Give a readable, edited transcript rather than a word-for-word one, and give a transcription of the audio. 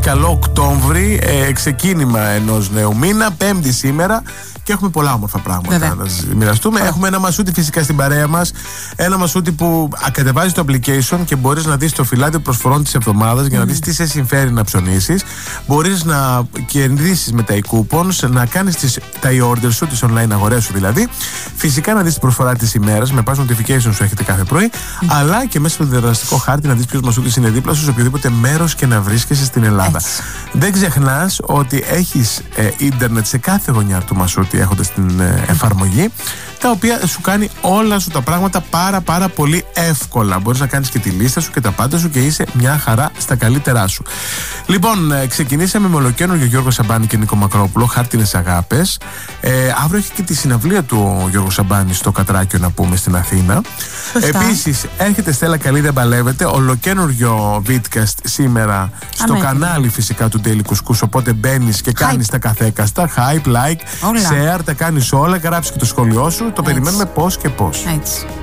καλό Οκτώβρη, ξεκίνημα ενός νέου μήνα, Πέμπτη σήμερα. Και έχουμε πολλά όμορφα πράγματα να μοιραστούμε. Έχουμε ένα μασούτι φυσικά στην παρέα μας. Ένα μασούτι που κατεβάζει το application και μπορείς να δεις το φυλάδιο προσφορών της εβδομάδας για να δεις τι σε συμφέρει να ψωνίσεις. Μπορείς να κερδίσεις με τα e-coupons, να κάνεις τα e-orders σου, τις online αγορές σου δηλαδή. Φυσικά να δεις την προσφορά της ημέρας με pass notification σου έχετε κάθε πρωί. Αλλά και μέσα στο διαδραστικό χάρτη να δεις ποιος μασούτης είναι δίπλα σου σε οποιοδήποτε μέρος και να βρίσκεσαι στην Ελλάδα. Δεν ξεχνάς ότι έχεις ίντερνετ σε κάθε γωνιά του μασούτη έχοντας την εφαρμογή, τα οποία σου κάνει όλα σου τα πράγματα πάρα πολύ εύκολα. Μπορείς να κάνεις και τη λίστα σου και τα πάντα σου και είσαι μια χαρά στα καλύτερά σου. Λοιπόν, ξεκινήσαμε με ολοκαίνουργιο Γιώργο Σαμπάνη και Νίκο Μακρόπουλο, Χάρτινες Αγάπες. Αύριο έχει και τη συναυλία του ο Γιώργο Σαμπάνη στο Κατράκιο, να πούμε, στην Αθήνα. Επίσης έρχεται Στέλλα Καλή, δεν παλεύεται, ολοκαίνουργιο Vidcast σήμερα στο κανάλι φυσικά του Daily Couscous, οπότε μπαίνεις και κάνεις τα καθέκαστα, hype, like, share, τα κάνεις όλα, γράψεις και το σχόλιο σου. Το περιμένουμε πώς και πώς. Έτσι.